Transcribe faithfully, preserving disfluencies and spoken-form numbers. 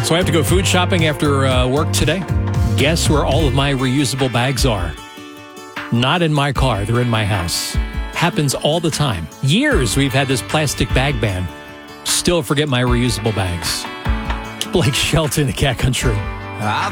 So I have to go food shopping after uh, work today. Guess where all of my reusable bags are? Not in my car. They're in my house. Happens all the time. Years we've had this plastic bag ban. Still forget my reusable bags. Blake Shelton, Cat Country. I